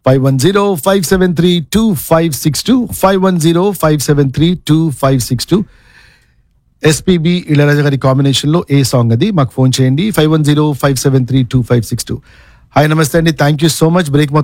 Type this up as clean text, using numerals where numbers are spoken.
510-573-2562, 510-573-2562. SPB Ilaiyaraaja గారి కాంబినేషన్లో ఏ song అది మాకు ఫోన్ చేయండి 510-573-2562. హాయ్ నమస్తే అండి, thank you so much. Break